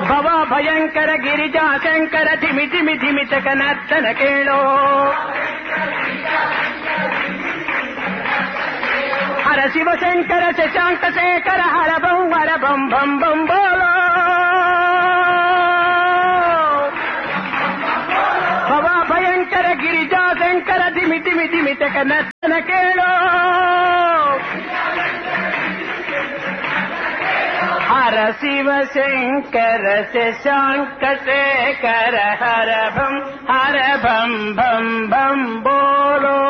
ಭವ ಭಯಂಕರ ಗಿರಿಜಾ ಶಂಕರ ಧಿಮಿ ಧಿಮಿ ಧಿಮಿತಕ ನರ್ತನ ಕೇಳೋ ಹರ ಶಿವಶಂಕರ ಶಶಾಂಕ ಶೇಖರ ಹರ ಬಂ ಬಂ ಬಂ ಬೋಲೋ ಭವ ಭಯಂಕರ ಗಿರಿಜಾ ಶಂಕರ ಧಿಮಿ ಧಿಮಿ ಧಿಮಿತಕ ನರ್ತನ ಕೇಳೋ ಹರ ಶಿವಶಂಕರ ಶಶಾಂಕ ಶೇಖರ ಹರ ಬಂ ಬಂ ಬೋಲೋ.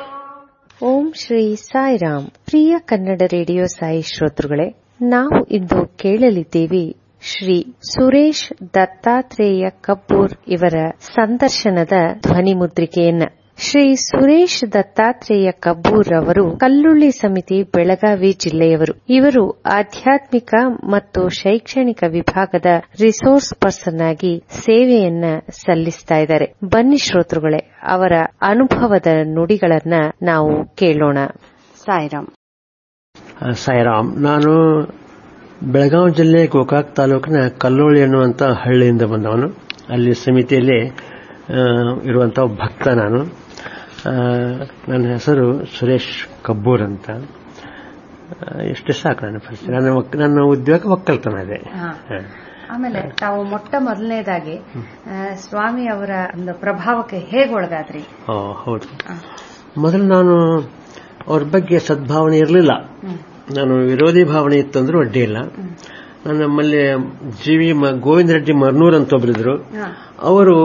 ಓಂ ಶ್ರೀ ಸಾಯಿರಾಮ್. ಪ್ರಿಯ ಕನ್ನಡ ರೇಡಿಯೋ ಸಾಯಿ ಶ್ರೋತೃಗಳೇ, ನಾವು ಇಂದು ಕೇಳಲಿದ್ದೇವೆ ಶ್ರೀ ಸುರೇಶ್ ದತ್ತಾತ್ರೇಯ ಕಬ್ಬೂರ್ ಇವರ ಸಂದರ್ಶನದ ಧ್ವನಿಮುದ್ರಿಕೆಯನ್ನ. ಶ್ರೀ ಸುರೇಶ್ ದತ್ತಾತ್ರೇಯ ಕಬ್ಬೂರ್ ಅವರು ಕಲ್ಲುಳ್ಳಿ ಸಮಿತಿ, ಬೆಳಗಾವಿ ಜಿಲ್ಲೆಯವರು. ಇವರು ಆಧ್ಯಾತ್ಮಿಕ ಮತ್ತು ಶೈಕ್ಷಣಿಕ ವಿಭಾಗದ ರಿಸೋರ್ಸ್ ಪರ್ಸನ್ ಆಗಿ ಸೇವೆಯನ್ನ ಸಲ್ಲಿಸ್ತಾ ಇದ್ದಾರೆ. ಬನ್ನಿ ಶ್ರೋತೃಗಳೇ, ಅವರ ಅನುಭವದ ನುಡಿಗಳನ್ನ ನಾವು ಕೇಳೋಣ. ಸಾಯಿರಾಮ್. ಸಾಯಿರಾಮ್. ನಾನು ಬೆಳಗಾವಿ ಜಿಲ್ಲೆ ಗೋಕಾಕ್ ತಾಲೂಕಿನ ಕಲ್ಲೋಳಿ ಎನ್ನುವಂತ ಹಳ್ಳಿಯಿಂದ ಬಂದವನು. ಅಲ್ಲಿ ಸಮಿತಿಯಲ್ಲಿ ಇರುವಂತಹ ಭಕ್ತ ನಾನು. ನನ್ನ ಹೆಸರು ಸುರೇಶ್ ಕಬ್ಬೂರ್ ಅಂತ. ಇಷ್ಟು ಸಾಕು. ನನ್ನ ಉದ್ಯೋಗ ಒಕ್ಕಲ್ತನ ಇದೆ. ಆಮೇಲೆ ತಾವು ಮೊಟ್ಟ ಮೊದಲನೇದಾಗಿ ಸ್ವಾಮಿ ಅವರ ಒಂದು ಪ್ರಭಾವಕ್ಕೆ ಹೇಗೆ ಒಳಗಾದ್ರಿ? ಹೌದು. ಮೊದಲು ನಾನು ಅವ್ರ ಬಗ್ಗೆ ಸದ್ಭಾವನೆ ಇರಲಿಲ್ಲ. ನಾನು ವಿರೋಧಿ ಭಾವನೆ ಇತ್ತಂದ್ರೂ ಅಡ್ಡಿ ಇಲ್ಲ. ನಮ್ಮಲ್ಲಿ ಜಿ.ವಿ. ಗೋವಿಂದ ರೆಡ್ಡಿ ಮರ್ನೂರ್ ಅಂತ ಒಬ್ಬರಿದ್ರು. ಅವರು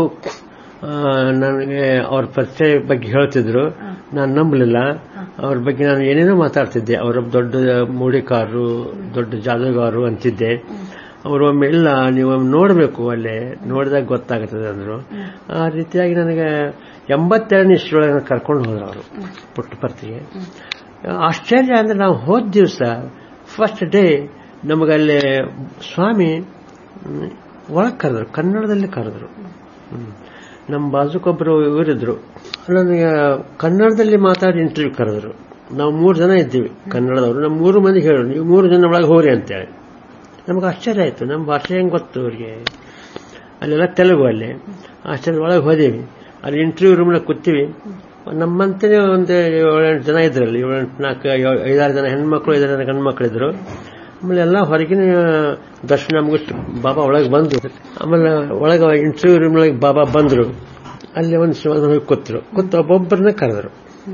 ನನಗೆ ಅವ್ರ ಪರಿಚಯ ಬಗ್ಗೆ ಹೇಳ್ತಿದ್ರು. ನಾನು ನಂಬಲಿಲ್ಲ. ಅವ್ರ ಬಗ್ಗೆ ನಾನು ಏನೇನೋ ಮಾತಾಡ್ತಿದ್ದೆ. ಅವರ ದೊಡ್ಡ ಮೂಡಿಕಾರರು, ದೊಡ್ಡ ಜಾದೂಗಾರರು ಅಂತಿದ್ದೆ. ಅವರು ಒಮ್ಮೆ ಇಲ್ಲ, ನೀವು ನೋಡಬೇಕು, ಅಲ್ಲೇ ನೋಡಿದಾಗ ಗೊತ್ತಾಗುತ್ತದೆ ಅಂದ್ರು. ಆ ರೀತಿಯಾಗಿ ನನಗೆ 82ನೇ ಇಸ್ವಿಯೊಳಗೆ ಕರ್ಕೊಂಡು ಹೋದ್ರು ಅವರು ಪುಟ್ಟಪರ್ತಿಗೆ. ಆಶ್ಚರ್ಯ ಅಂದ್ರೆ ನಾವು ಹೋದ ದಿವಸ ಫಸ್ಟ್ ಡೇ ನಮಗಲ್ಲೇ ಸ್ವಾಮಿ ಒಳಗೆ ಕರೆದ್ರು, ಕನ್ನಡದಲ್ಲಿ ಕರೆದ್ರು. ನಮ್ಮ ಬಾಜುಕೊಬ್ಬರು ಇವರಿದ್ರು. ನನಗೆ ಕನ್ನಡದಲ್ಲಿ ಮಾತಾಡಿ ಇಂಟರ್ವ್ಯೂ ಕರೆದ್ರು. ನಾವು 3 ಜನ ಇದ್ದೀವಿ ಕನ್ನಡದವರು. ನಮ್ಮ 3 ಮಂದಿ ಹೇಳಿದ್ರು, ನೀವು 3 ಜನ ಒಳಗೆ ಹೋರಿ ಅಂತೇಳಿ. ನಮ್ಗೆ ಆಶ್ಚರ್ಯ ಆಯ್ತು. ನಮ್ಮ ಭಾಷೆ ಹೆಂಗೆ ಗೊತ್ತು ಅವ್ರಿಗೆ? ಅಲ್ಲೆಲ್ಲ ತೆಲುಗು. ಅಲ್ಲಿ ಆಶ್ಚರ್ಯ ಒಳಗೆ ಹೋದೇವಿ. ಅಲ್ಲಿ ಇಂಟರ್ವ್ಯೂ ರೂಮ್ನಾಗ ಕೂತೀವಿ. ನಮ್ಮಂತೆ ಒಂದು 7-8 ಜನ ಇದ್ರಲ್ಲಿ. 5-6 ಜನ ಹೆಣ್ಮಕ್ಳು, 5 ಜನ ಗಂಡು ಮಕ್ಕಳಿದ್ರು. ಆಮೇಲೆ ಎಲ್ಲ ಹೊರಗಿನ ದರ್ಶನ ಮುಗಿಸ್ತು. ಬಾಬಾ ಒಳಗೆ ಬಂದ್ರು. ಆಮೇಲೆ ಒಳಗೆ ಇಂಟರ್ವ್ಯೂ ರೂಮ್ ಒಳಗೆ ಬಾಬಾ ಬಂದ್ರು. ಅಲ್ಲಿ ಒಂದು ಕೂತರು. ಒಬ್ಬೊಬ್ಬರನ್ನ ಕರೆದ್ರು.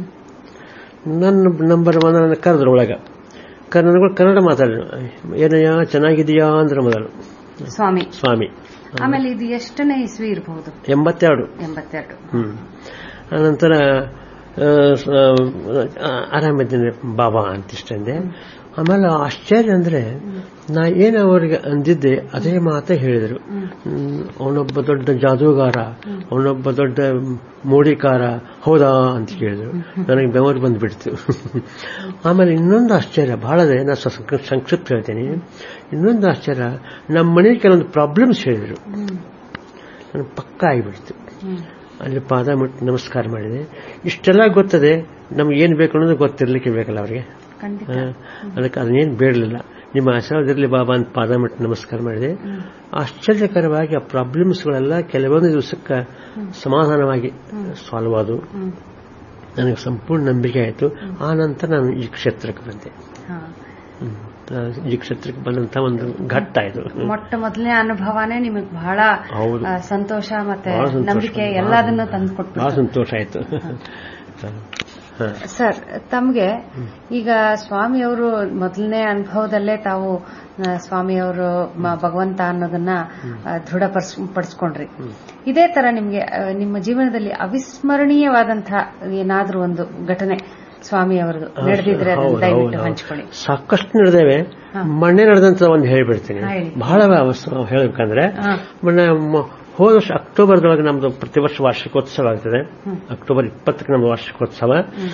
ನನ್ನ ನಂಬರ್ 1 ಕರೆದ್ರು ಒಳಗೆ. ನನಗಳು ಕನ್ನಡ ಮಾತಾಡಿದ್ರು. ಏನಯ್ಯ ಚೆನ್ನಾಗಿದೆಯಾ ಅಂದ್ರೆ ಮೊದಲು ಸ್ವಾಮಿ. ಆಮೇಲೆ ಇದು ಎಷ್ಟನೇ ಇಸ್ವಿ ಇರಬಹುದು? 82. ಅನಂತರ ಆರಾಮಿದ್ದೀನಿ ಬಾಬಾ ಅಂತಿಷ್ಟಂದೆ. ಆಮೇಲೆ ಆಶ್ಚರ್ಯ ಅಂದ್ರೆ ನಾ ಏನು ಅವರಿಗೆ ಅಂದಿದ್ದೆ ಅದೇ ಮಾತೇ ಹೇಳಿದರು. ಅವನೊಬ್ಬ ದೊಡ್ಡ ಜಾದೂಗಾರ, ಅವನೊಬ್ಬ ದೊಡ್ಡ ಮೂಡಿಕಾರ, ಹೌದಾ ಅಂತ ಕೇಳಿದ್ರು. ನನಗೆ ಬೆವರು ಬಂದ್ಬಿಡ್ತು. ಆಮೇಲೆ ಇನ್ನೊಂದು ಆಶ್ಚರ್ಯ ಬಹಳದೇ, ನಾ ಸಂಕ್ಷಿಪ್ತ ಹೇಳ್ತೀನಿ. ಇನ್ನೊಂದು ಆಶ್ಚರ್ಯ, ನಮ್ಮ ಮನೆಗೆ ಕೆಲವೊಂದು ಪ್ರಾಬ್ಲಮ್ಸ್ ಹೇಳಿದ್ರು. ನನಗೆ ಪಕ್ಕ ಆಗಿಬಿಡ್ತು. ಅಲ್ಲಿ ಪಾದ ಮುಟ್ಟಿ ನಮಸ್ಕಾರ ಮಾಡಿದೆ. ಇಷ್ಟೆಲ್ಲ ಗೊತ್ತದೆ, ನಮ್ಗೆ ಏನ್ ಬೇಕು ಅನ್ನೋದು ಗೊತ್ತಿರ್ಲಿಕ್ಕೆ ಬೇಕಲ್ಲ ಅವ್ರಿಗೆ. ಅದಕ್ಕೆ ಅದನ್ನೇನು ಬೇಡಲಿಲ್ಲ. ನಿಮ್ಮ ಆಶೀರ್ವಾದದಲ್ಲಿ ಬಾಬಾ ಅಂತ ಪಾದ ಮುಟ್ಟಿ ನಮಸ್ಕಾರ ಮಾಡಿದೆ. ಆಶ್ಚರ್ಯಕರವಾಗಿ ಆ ಪ್ರಾಬ್ಲಮ್ಸ್ಗಳೆಲ್ಲ ಕೆಲವೊಂದು ದಿವಸಕ್ಕೆ ಸಮಾಧಾನವಾಗಿ ಸಾಲ್ವ್ ಆದವು. ನನಗೆ ಸಂಪೂರ್ಣ ನಂಬಿಕೆ ಆಯಿತು. ಆ ನಂತರ ನಾನು ಈ ಕ್ಷೇತ್ರಕ್ಕೆ ಬಂದೆ. ಈ ಕ್ಷೇತ್ರಕ್ಕೆ ಬಂದಂತ ಒಂದು ಘಟ್ಟ ಇದು. ಮೊಟ್ಟ ಮೊದಲನೇ ಅನುಭವನೇ ನಿಮಗೆ ಬಹಳ ಸಂತೋಷ ಮತ್ತೆ ನಂಬಿಕೆ ಎಲ್ಲದನ್ನು ತಂದುಕೊಟ್ಟು ಬಹಳ ಸಂತೋಷ ಆಯಿತು. ಸರ್, ತಮಗೆ ಈಗ ಸ್ವಾಮಿಯವರು ಮೊದಲನೇ ಅನುಭವದಲ್ಲೇ ತಾವು ಸ್ವಾಮಿಯವರು ಭಗವಂತ ಅನ್ನೋದನ್ನ ದೃಢಪಡಿಸ್ಕೊಂಡ್ರಿ. ಇದೇ ತರ ನಿಮ್ಗೆ ನಿಮ್ಮ ಜೀವನದಲ್ಲಿ ಅವಿಸ್ಮರಣೀಯವಾದಂತಹ ಏನಾದ್ರೂ ಒಂದು ಘಟನೆ ಸ್ವಾಮಿಯವರದು ನಡೆದಿದ್ರೆ ದಯವಿಟ್ಟು ಹಂಚ್ಕೊಳ್ಳಿ. ಸಾಕಷ್ಟು ನಡೆದೇವೆ. ಮೊನ್ನೆ ನಡೆದಂತ ಒಂದು ಹೇಳ್ಬಿಡ್ತೀನಿ. ಬಹಳ ಹೇಳ್ಬೇಕಂದ್ರೆ, ಮೊನ್ನೆ ಹೋದ ವರ್ಷ ಅಕ್ಟೋಬರ್ದೊಳಗೆ ನಮ್ದು ಪ್ರತಿ ವರ್ಷ ವಾರ್ಷಿಕೋತ್ಸವ ಆಗ್ತದೆ. ಅಕ್ಟೋಬರ್ 20ಕ್ಕೆ ನಮ್ದು ವಾರ್ಷಿಕೋತ್ಸವ.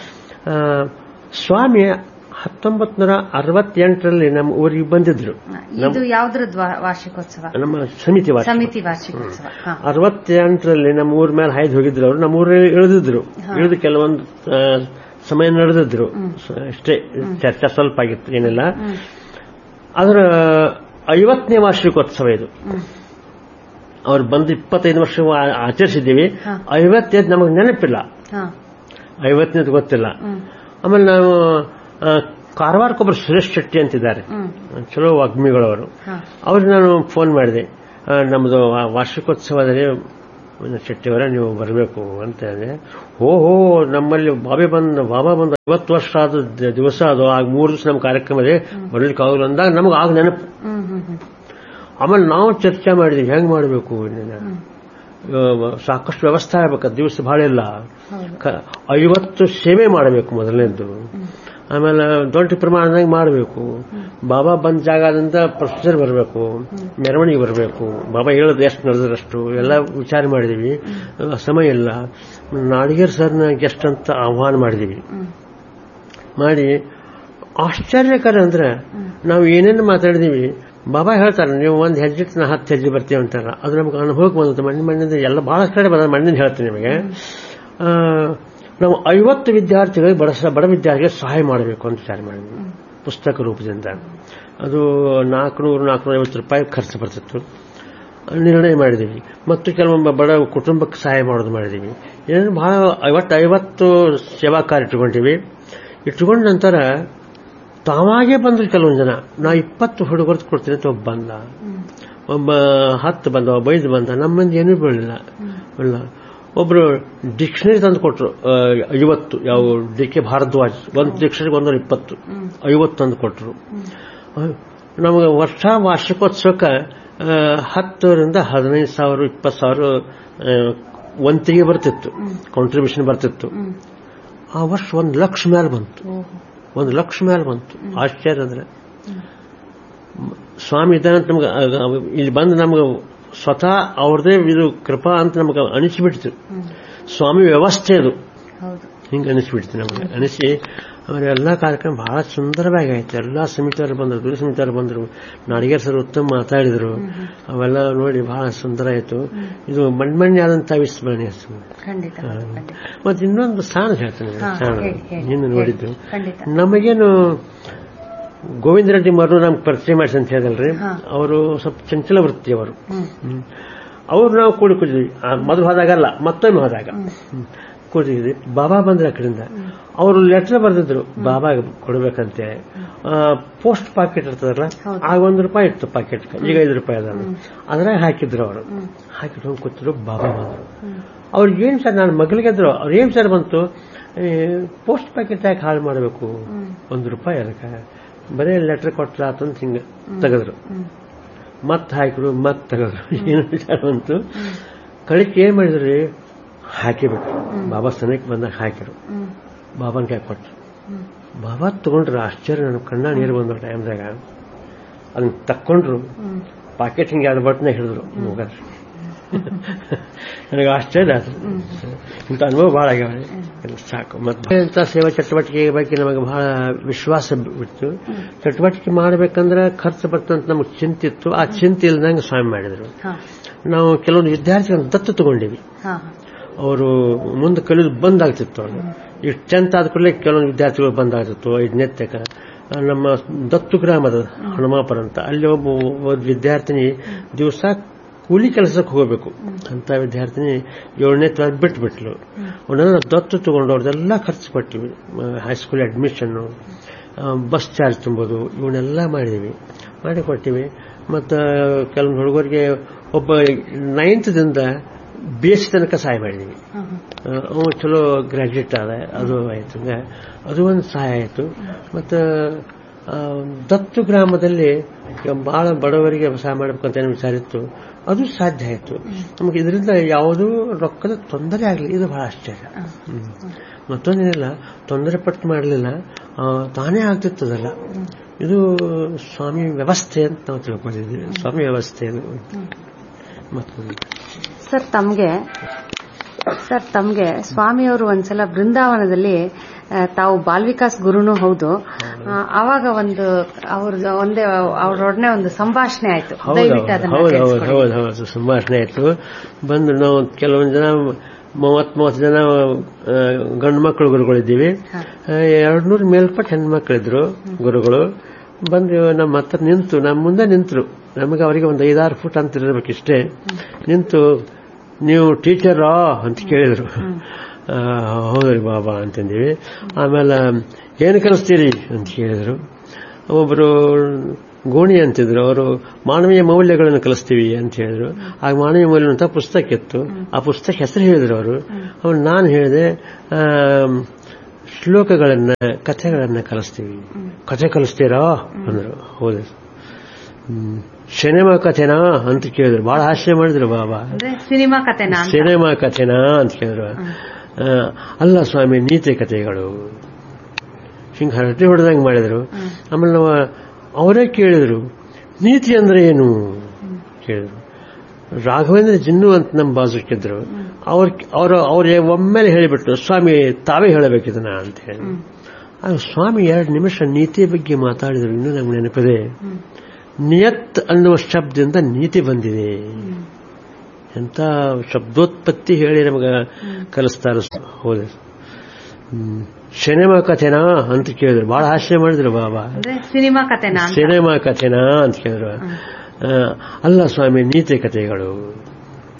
ಸ್ವಾಮಿ 1968ರಲ್ಲಿ ನಮ್ಮ ಊರಿಗೆ ಬಂದಿದ್ರು. ಇದು ಯಾವ್ದ್ರದ್ದು ವಾರ್ಷಿಕೋತ್ಸವ? ನಮ್ಮ ಸಮಿತಿ ವಾರ್ಷಿಕೋತ್ಸವ. 68ರಲ್ಲಿ ನಮ್ಮ ಊರ ಮೇಲೆ ಹಾಯ್ದು ಹೋಗಿದ್ರು. ಅವರು ನಮ್ಮ ಊರಲ್ಲಿ ಇಳಿದಿದ್ರು. ಇಳಿದು ಕೆಲವೊಂದು ಸಮಯ ನಡೆದಿದ್ರು. ಅಷ್ಟೇ, ಚರ್ಚೆ ಸ್ವಲ್ಪ ಆಗಿತ್ತು, ಏನಿಲ್ಲ. ಅದರ 50ನೇ ವಾರ್ಷಿಕೋತ್ಸವ ಇದು. ಅವ್ರು ಬಂದು 25 ವರ್ಷ ಆಚರಿಸಿದ್ದೀವಿ. 50ನೇದು ನಮಗೆ ನೆನಪಿಲ್ಲ, 50ನೇದು ಗೊತ್ತಿಲ್ಲ. ಆಮೇಲೆ ನಾವು ಕಾರವಾರಕ್ಕೊಬ್ಬರು ಸುರೇಶ್ ಶೆಟ್ಟಿ ಅಂತಿದ್ದಾರೆ, ಚಲೋ ವಾಗ್ಮಿಗಳವರು. ಅವ್ರಿಗೆ ನಾನು ಫೋನ್ ಮಾಡಿದೆ, ನಮ್ಮದು ವಾರ್ಷಿಕೋತ್ಸವದಲ್ಲಿ ಶೆಟ್ಟಿಯವರ ನೀವು ಬರಬೇಕು ಅಂತ ಹೇಳಿದೆ. ಓಹೋ, ನಮ್ಮಲ್ಲಿ ಬಾಬಾ ಬಂದು 50 ವರ್ಷ ಆದ ದಿವಸ ಅದು, ಆಗ 3 ದಿವಸ ನಮ್ಮ ಕಾರ್ಯಕ್ರಮ ಇದೆ, ಬರ್ಲಿಕ್ಕೆ ಆಗಲ್ಲ ಅಂದಾಗ ನಮಗೆ ಆಗ ನೆನಪು. ಆಮೇಲೆ ನಾವು ಚರ್ಚೆ ಮಾಡಿದ್ವಿ ಹೆಂಗ್ ಮಾಡಬೇಕು, ಸಾಕಷ್ಟು ವ್ಯವಸ್ಥೆ ಆಗಬೇಕು, ದಿವಸ ಬಹಳ ಇಲ್ಲ, 50 ಸೇವೆ ಮಾಡಬೇಕು ಮೊದಲನೇದ್ದು. ಆಮೇಲೆ ದೊಡ್ಡ ಪ್ರಮಾಣದಾಗ ಮಾಡಬೇಕು, ಬಾಬಾ ಬಂದ ಜಾಗದಿಂದ ಪ್ರೊಸೀಜರ್ ಬರಬೇಕು, ಮೆರವಣಿಗೆ ಬರಬೇಕು, ಬಾಬಾ ಹೇಳೋದು ಎಷ್ಟು ನಡೆದ್ರಷ್ಟು ಎಲ್ಲ ವಿಚಾರ ಮಾಡಿದೀವಿ. ಸಮಯ ಇಲ್ಲ. ನಾಡಿಗೇರ್ ಸರ್ನ ಗೆಸ್ಟ್ ಅಂತ ಆಹ್ವಾನ ಮಾಡಿದೀವಿ. ಮಾಡಿ ಆಶ್ಚರ್ಯಕರ ಅಂದ್ರೆ ನಾವು ಏನೇನು ಮಾತಾಡಿದೀವಿ, ಬಾಬಾ ಹೇಳ್ತಾರೆ ನೀವು ಒಂದು ಹೆಜ್ಜೆ ನಾ 10 ಹೆಜ್ಜೆ ಬರ್ತೀವಿ ಅಂತಾರ. ಅದು ನಮ್ಗೆ ಅನುಭವಕ್ಕೆ ಬಂದಂತ ಮಣ್ಣಿಂದ ಎಲ್ಲ ಬಹಳಷ್ಟು ಕಡೆ ಬಂದ ಮಣ್ಣಿಂದ ಹೇಳ್ತೀನಿ ನಿಮಗೆ. ನಾವು 50 ವಿದ್ಯಾರ್ಥಿಗಳಿಗೆ ಬಡ ವಿದ್ಯಾರ್ಥಿಗಳಿಗೆ ಸಹಾಯ ಮಾಡಬೇಕು ಅಂತ ವಿಚಾರ ಮಾಡಿದ್ವಿ ಪುಸ್ತಕ ರೂಪದಿಂದ. ಅದು 400-450 ರೂಪಾಯಿ ಖರ್ಚು ಬರ್ತಿತ್ತು. ನಿರ್ಣಯ ಮಾಡಿದೀವಿ. ಮತ್ತು ಕೆಲವೊಮ್ಮೆ ಬಡ ಕುಟುಂಬಕ್ಕೆ ಸಹಾಯ ಮಾಡೋದು ಮಾಡಿದೀವಿ. ಏನೇನು ಬಹಳ 50 ಸೇವಾ ಕಾರ್ಯ ಇಟ್ಕೊಂಡಿವಿ. ಇಟ್ಕೊಂಡ ನಂತರ ತಾವಾಗೇ ಬಂದ್ರು ಕೆಲವೊಂದು ಜನ. ನಾ 20 ಹುಡುಗರು ಕೊಡ್ತೀನಿ ಅಂತ ಒಬ್ಬ ಬಂದ, ಒಬ್ಬ 10 ಬಂದ, ಒಬ್ಬ 5 ಬಂದ. ನಮ್ಮಂದು ಏನೂ ಬೀಳಿಲ್ಲ. ಒಬ್ರು ಡಿಕ್ಷನರಿ ತಂದು ಕೊಟ್ರು 50, ಯಾವ ಡಿ.ಕೆ. ಭಾರದ್ವಾಜ್, ಒಂದು ಡಿಕ್ಷನರಿಗೆ 120, 50 ತಂದು ಕೊಟ್ರು. ನಮಗೆ ವಾರ್ಷಿಕೋತ್ಸವಕ್ಕೆ 10ರಿಂದ 15,000 20,000 ವಂತಿಗೆ ಬರ್ತಿತ್ತು, ಕಾಂಟ್ರಿಬ್ಯೂಷನ್ ಬರ್ತಿತ್ತು. ಆ ವರ್ಷ 1 ಲಕ್ಷ ಮೇಲೆ ಬಂತು, 1 ಲಕ್ಷ ಮೇಲೆ ಬಂತು. ಆಶ್ಚರ್ಯ ಅಂದ್ರೆ ಸ್ವಾಮಿ ಇದ್ದಾನಂತ ನಮ್ಗೆ ಇಲ್ಲಿ ಬಂದು ನಮ್ಗೆ ಸ್ವತಃ ಅವ್ರದೇ ಇದು ಕೃಪಾ ಅಂತ ನಮ್ಗೆ ಅನಿಸ್ಬಿಡ್ತು. ಸ್ವಾಮಿ ವ್ಯವಸ್ಥೆ ಅದು ಹಿಂಗೆ ಅನಿಸ್ಬಿಡ್ತು ನಮ್ಗೆ. ಅನಿಸಿ ಆಮೇಲೆ ಎಲ್ಲಾ ಕಾರ್ಯಕ್ರಮ ಬಹಳ ಸುಂದರವಾಗಿ ಆಯ್ತು. ಎಲ್ಲಾ ಸಮಿತಿಯವರು ಬಂದರು, ದುರ್ಗ ಸಮಿತಿಯವರು ಬಂದರು, ನಾಡಿಗೇರ್ ಸರ್ ಉತ್ತಮ ಮಾತಾಡಿದ್ರು. ಅವೆಲ್ಲ ನೋಡಿ ಬಹಳ ಸುಂದರ ಆಯ್ತು. ಇದು ಮಣ್ಮಣ್ಣೆ ಆದಂತಹ ವಿಸ್ಮರಣೆ. ಮತ್ತೆ ಇನ್ನೊಂದು ಸಾಣ ಹೇಳ್ತೇನೆ, ಸಾಣ ಇನ್ನು ನೋಡಿದ್ದು ನಮಗೇನು ಗೋವಿಂದ ರೆಡ್ಡಿ ಮರು ನಮ್ಗೆ ಪರಿಚಯ ಮಾಡಿಸಿ ಅಂತ ಹೇಳಿದಲ್ರಿ, ಅವರು ಸ್ವಲ್ಪ ಚಂಚಲ ವೃತ್ತಿಯವರು. ಅವ್ರು ನಾವು ಕೂಡಿದ್ವಿ, ಮೊದಲು ಹೋದಾಗಲ್ಲ ಮತ್ತೊಮ್ಮೆ ಹೋದಾಗ ಕೂಡಿದ್ವಿ. ಬಾಬಾ ಬಂದ್ರೆ ಆ ಕಡೆಯಿಂದ ಅವರು ಲೆಟರ್ ಬರೆದಿದ್ರು ಬಾಬಾ ಕೊಡ್ಬೇಕಂತೆ. ಪೋಸ್ಟ್ ಪಾಕೆಟ್ ಇರ್ತದಲ್ಲ, ಆಗ ₹1 ಇತ್ತು ಪಾಕೆಟ್, ಈಗ ₹5 ಅದನ್ನು ಅದ್ರಾಗ ಹಾಕಿದ್ರು. ಅವರು ಹಾಕಿಟ್ಟು ಕೂತಿದ್ರು. ಬಾಬಾ ಬಂದ್ರು. ಅವ್ರಿಗೆ ಏನ್ ಸರ್, ನಾನು ಮಗಳಿಗೆದ್ರು, ಅವ್ರು ಏನ್ ಸರ್ ಬಂತು, ಪೋಸ್ಟ್ ಪಾಕೆಟ್ ಯಾಕೆ ಹಾಳು ಮಾಡಬೇಕು, ₹1 ಅದಕ್ಕೆ ಬರೀ ಲೆಟರ್ ಕೊಟ್ರ ಅಂತ ಹಿಂಗ ತೆಗೆದ್ರು. ಮತ್ ಹಾಕಿದ್ರು, ಮತ್ ತೆಗೆದ್ರು. ಏನು ವಿಚಾರ ಬಂತು, ಕಳಿಕೆ ಏನ್ ಮಾಡಿದ್ರಿ, ಹಾಕಿಬಿಟ್ರು. ಬಾಬಾ ಸನಿಕ್ ಬಂದಾಗ ಹಾಕಿರು, ಬಾಬಾನ ಕೈ ಕೊಟ್ರು. ಬಾಬಾ ತಗೊಂಡ್ರು. ಆಶ್ಚರ್ಯ, ನನ್ನ ಕಣ್ಣ ನೀರು ಬಂದ್ರು ಟೈಮ್ದಾಗ. ಅದನ್ನ ತಕ್ಕೊಂಡ್ರು, ಪಾಕೆಟ್ ಹಿಂಗೆ 2 ಬಟ್ನ ಹಿಡಿದ್ರು. ನನಗೆ ಆಶ್ಚರ್ಯ ಆಯ್ತು. ಇಂಥ ಅನುಭವ ಬಹಳ ಆಗ್ಯಾವ. ಸಾಕು. ಮತ್ತೆ ಇಂಥ ಸೇವಾ ಚಟುವಟಿಕೆ ಬಗ್ಗೆ ನಮಗೆ ಬಹಳ ವಿಶ್ವಾಸ ಬಿಟ್ಟು, ಚಟುವಟಿಕೆ ಮಾಡಬೇಕಂದ್ರೆ ಖರ್ಚು ಬರ್ತಂತ ನಮಗೆ ಚಿಂತಿತ್ತು. ಆ ಚಿಂತೆ ಇಲ್ದಂಗೆ ಸ್ವಾಮಿ ಮಾಡಿದ್ರು. ನಾವು ಕೆಲವೊಂದು ವಿದ್ಯಾರ್ಥಿಗಳನ್ನು ದತ್ತು ತಗೊಂಡಿವಿ. ಅವರು ಮುಂದೆ ಕಲಿಯೋದು ಬಂದಾಗ್ತಿತ್ತು. ಅವ್ರು ಇಷ್ಟು 10th ಆದ ಕೂಡಲೇ ಕೆಲವೊಂದು ವಿದ್ಯಾರ್ಥಿಗಳು ಬಂದಾಗ್ತಿತ್ತು. 5ನೇ ತನಕ ನಮ್ಮ ದತ್ತು ಗ್ರಾಮದ ಹನುಮಾಪುರ ಅಂತ, ಅಲ್ಲಿ ಒಬ್ಬ ವಿದ್ಯಾರ್ಥಿನಿ ದಿವಸ ಕೂಲಿ ಕೆಲಸಕ್ಕೆ ಹೋಗಬೇಕು ಅಂತ ವಿದ್ಯಾರ್ಥಿನಿ 7ನೇ ತರಗತಿ ಬಿಟ್ಬಿಟ್ಲು. ಅವನ್ನೆಲ್ಲ ದತ್ತು ತಗೊಂಡು ಅವ್ರದೆಲ್ಲ ಖರ್ಚು ಪಟ್ಟಿವಿ. ಹೈಸ್ಕೂಲ್ ಅಡ್ಮಿಷನ್ನು, ಬಸ್ ಚಾರ್ಜ್ ತುಂಬೋದು, ಇವನ್ನೆಲ್ಲ ಮಾಡಿ ಕೊಟ್ಟಿವಿ. ಮತ್ತು ಕೆಲವೊಂದು ಹುಡುಗರಿಗೆ ಒಬ್ಬ 9th ದಿಂದ BSc ತನಕ ಸಹಾಯ ಮಾಡಿದೀವಿ. ಅವನು ಚಲೋ ಗ್ರಾಜ್ಯುಯೇಟ್ ಆದ, ಅದು ಆಯ್ತು. ಅದು ಒಂದು ಸಹಾಯ ಆಯಿತು. ಮತ್ತು ದತ್ತು ಗ್ರಾಮದಲ್ಲಿ ಬಹಳ ಬಡವರಿಗೆ ಸಹಾಯ ಮಾಡಬೇಕಂತ ಏನು ವಿಚಾರ ಇತ್ತು, ಅದು ಸಾಧ್ಯ ಆಯಿತು ನಮಗೆ. ಇದರಿಂದ ಯಾವುದೂ ರೊಕ್ಕದ ತೊಂದರೆ ಆಗಲಿ, ಇದು ಬಹಳ ಆಶ್ಚರ್ಯ. ಮತ್ತೊಂದೇನಿಲ್ಲ, ತೊಂದರೆ ಪಟ್ಟು ಮಾಡಲಿಲ್ಲ, ತಾನೇ ಆಗ್ತಿತ್ತದಲ್ಲ. ಇದು ಸ್ವಾಮಿ ವ್ಯವಸ್ಥೆ ಅಂತ ನಾವು ತಿಳ್ಕೊಂಡಿದ್ದೀವಿ. ಸ್ವಾಮಿ ವ್ಯವಸ್ಥೆ ಇದು. ಮತ್ತೊಂದು ಸರ್ ತಮ್ಗೆ ಸ್ವಾಮಿಯವರು ಒಂದ್ಸಲ ಬೃಂದಾವನದಲ್ಲಿ ತಾವು ಬಾಲ್ವಿಕಾಸ್ ಗುರುನೂ ಹೌದು, ಆವಾಗ ಒಂದು ಅವ್ರೊಡನೆ ಒಂದು ಸಂಭಾಷಣೆ ಆಯ್ತು. ಹೌದು, ಸಂಭಾಷಣೆ ಆಯ್ತು. ಬಂದು ನಾವು ಕೆಲವೊಂದು ಜನ 30 ಜನ ಗಂಡು ಮಕ್ಕಳು ಗುರುಗಳಿದ್ದೀವಿ. 200 ಮೇಲ್ಪಟ್ಟು ಹೆಣ್ಮಕ್ಳಿದ್ರು ಗುರುಗಳು. ಬಂದು ನಮ್ಮ ಹತ್ರ ನಿಂತು ನಮ್ಮ ಮುಂದೆ ನಿಂತರು. ನಮಗೆ ಅವರಿಗೆ ಒಂದು 5-6 ಫುಟ್ ಅಂತ ಇರಬೇಕಿಷ್ಟೇ. ನಿಂತು ನೀವು ಟೀಚರಾ ಅಂತ ಕೇಳಿದ್ರು. ಹೌದ್ರಿ ಬಾಬಾ ಅಂತಂದಿವಿ. ಆಮೇಲೆ ಏನು ಕಲಿಸ್ತೀರಿ ಅಂತ ಕೇಳಿದ್ರು. ಒಬ್ಬರು ಗೋಣಿ ಅಂತಿದ್ರು, ಅವರು ಮಾನವೀಯ ಮೌಲ್ಯಗಳನ್ನು ಕಲಿಸ್ತೀವಿ ಅಂತ ಹೇಳಿದ್ರು. ಆಗ ಮಾನವೀಯ ಮೌಲ್ಯ ಅಂತ ಪುಸ್ತಕ ಇತ್ತು. ಆ ಪುಸ್ತಕ ಹೆಸರು ಹೇಳಿದ್ರು ಅವರು. ಅವ್ರು ನಾನು ಹೇಳಿದೆ ಶ್ಲೋಕಗಳನ್ನ ಕಥೆಗಳನ್ನ ಕಲಿಸ್ತೀವಿ. ಕಥೆ ಕಲಿಸ್ತೀರಾ ಅಂದ್ರು. ಹೌದು. ಸಿನಿಮಾ ಕಥೆನಾ ಅಂತ ಕೇಳಿದ್ರು. ಬಹಳ ಹಾಸ್ಯ ಮಾಡಿದ್ರು ಬಾಬಾ. ಸಿನಿಮಾ ಕಥೆನಾ ಅಂತ ಕೇಳಿದ್ರು. ಅಲ್ಲ ಸ್ವಾಮಿ, ನೀತಿ ಕಥೆಗಳು. ಹಿಂಗೆ ಹರಟೆ ಹೊಡೆದಂಗೆ ಮಾಡಿದ್ರು. ಆಮೇಲೆ ನಾವು ಅವರೇ ಕೇಳಿದ್ರು, ನೀತಿ ಅಂದ್ರೆ ಏನು ಕೇಳಿದ್ರು. ರಾಘವೇಂದ್ರ ಜಿನ್ನು ಅಂತ ನಮ್ಮ ಬಾಜುಕಿದ್ರು. ಅವ್ರ ಒಮ್ಮೆಲೆ ಹೇಳಿಬಿಟ್ರು, ಸ್ವಾಮಿ ತಾವೇ ಹೇಳಬೇಕಿದನ ಅಂತ ಹೇಳಿ. ಆಗ ಸ್ವಾಮಿ 2 ನಿಮಿಷ ನೀತಿ ಬಗ್ಗೆ ಮಾತಾಡಿದ್ರು. ಇನ್ನೂ ನಮ್ಗೆ ನೆನಪಿದೆ. ನಿಯತ್ ಅನ್ನುವ ಶಬ್ದದಿಂದ ನೀತಿ ಬಂದಿದೆ ಅಂತ ಶಬ್ದೋತ್ಪತ್ತಿ ಹೇಳಿ ನಮಗೆ ಕಲಿಸ್ತಾರೆ. ಹೌದು. ಸಿನಿಮಾ ಕಥೆನಾ ಅಂತ ಕೇಳಿದ್ರು. ಬಹಳ ಹಾಸ್ಯ ಮಾಡಿದ್ರು ಬಾಬಾ. ಸಿನಿಮಾ ಕಥೆನಾ ಅಂತ ಕೇಳಿದ್ರು. ಅಲ್ಲ ಸ್ವಾಮಿ, ನೀತಿ ಕಥೆಗಳು.